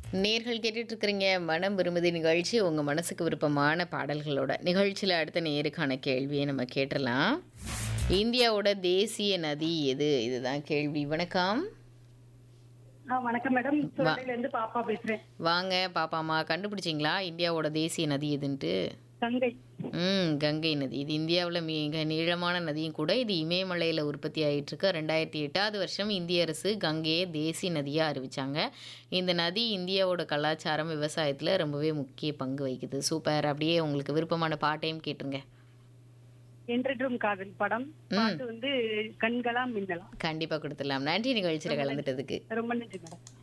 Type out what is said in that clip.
நேர்கள் கேட்டுட்டு இருக்கிறீங்க மனம் விரும்புதி நிகழ்ச்சி. உங்கள் மனசுக்கு விருப்பமான பாடல்களோட நிகழ்ச்சியில் அடுத்த நேருக்கான கேள்வியை நம்ம கேட்டுடலாம். இந்தியாவோட தேசிய நதி எது? இதுதான் கேள்வி. வணக்கம். வணக்கம் மேடம். சுரண்டையில இருந்து பாப்பா பேசுறேன். வாங்க பாப்பாமா, கண்டுபிடிச்சிங்களா இந்தியாவோட தேசிய நதி எதுன்ட்டு? கங்கை. கங்கை நதி. இது இந்தியாவில் மிக நீளமான நதியும் கூட. இது இமயமலையில் உற்பத்தி ஆகிட்டு இருக்கு. 2008 வருஷம் இந்திய அரசு கங்கையை தேசிய நதியாக அறிவிச்சாங்க. இந்த நதி இந்தியாவோட கலாச்சாரம் விவசாயத்தில் ரொம்பவே முக்கிய பங்கு வகிக்குது. சூப்பர். அப்படியே உங்களுக்கு விருப்பமான பாட்டையும் கேட்டுருங்க. என்றென்றும் காதல் படம் பாட்டு வந்து கண்களா மின்னலாம். கண்டிப்பாக கொடுத்துடலாம். நன்றி நிகழ்ச்சியில் கலந்துட்டதுக்கு. ரொம்ப நன்றி மேடம்.